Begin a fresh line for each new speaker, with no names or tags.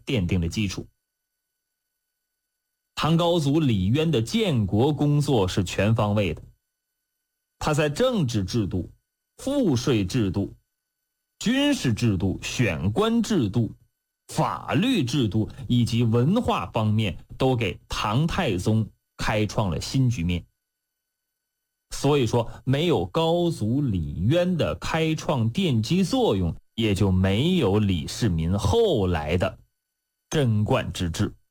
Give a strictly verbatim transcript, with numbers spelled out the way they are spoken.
奠定了基础。唐高祖李渊的建国工作是全方位的，他在政治制度、赋税制度、军事制度、选官制度、法律制度以及文化方面都给唐太宗开创了新局面。所以说，没有高祖李渊的开创奠基作用，也就没有李世民后来的贞观之治。